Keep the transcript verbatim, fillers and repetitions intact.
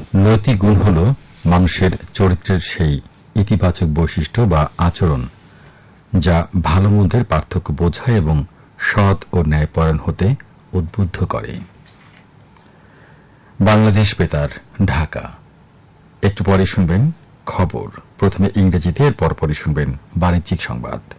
নৈতিক গুণ হল মানুষের চরিত্রের সেই ইতিবাচক বৈশিষ্ট্য বা আচরণ যা ভালো মন্দের পার্থক্য বোঝায় এবং সৎ ও ন্যায়পরায়ণ হতে উদ্বুদ্ধ করে। বাংলাদেশ বেতার, ঢাকা। একটু পরে শুনবেন খবর, প্রথমে ইংরেজিতে, এর পরপরই শুনবেন বাণিজ্যিক সংবাদ।